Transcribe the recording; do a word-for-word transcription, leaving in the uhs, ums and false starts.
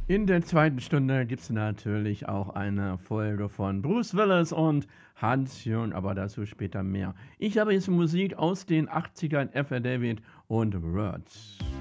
In der zweiten Stunde gibt's natürlich auch eine Folge von Bruce Willis und Hans Jung, aber dazu später mehr. Ich habe jetzt Musik aus den achtzigern, Ethel David und Words.